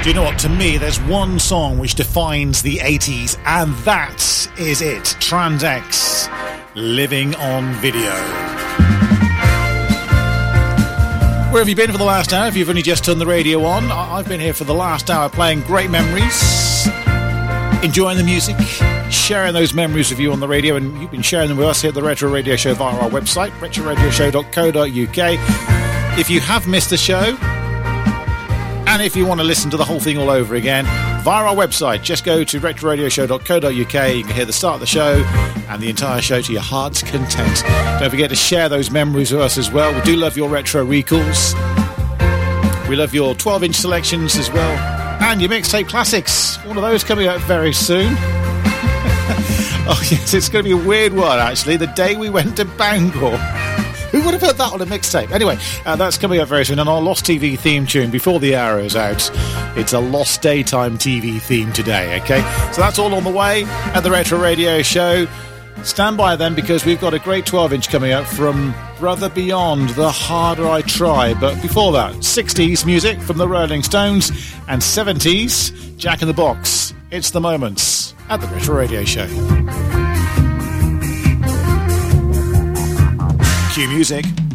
Do you know what? To me, there's one song which defines the 80s, and that is it. Trans-X, Living on Video. Where have you been for the last hour? If you've only just turned the radio on, I've been here for the last hour playing great memories, enjoying the music, sharing those memories with you on the radio, and you've been sharing them with us here at the Retro Radio Show via our website, retroradioshow.co.uk. If you have missed the show, and if you want to listen to the whole thing all over again, via our website, just go to retroradioshow.co.uk. You can hear the start of the show and the entire show to your heart's content. Don't forget to share those memories with us as well. We do love your retro recalls. We love your 12-inch selections as well. And your mixtape classics. One of those coming out very soon. Oh, yes, it's going to be a weird one, actually. The day we went to Bangor. Who would have put that on a mixtape? Anyway, that's coming up very soon. And our Lost TV theme tune before the hour is out. It's a Lost Daytime TV theme today, okay? So that's all on the way at the Retro Radio Show. Stand by then, because we've got a great 12-inch coming up from Brother Beyond, The Harder I Try. But before that, 60s music from the Rolling Stones and 70s Jack in the Box. It's the Moments at the Retro Radio Show. Cue music.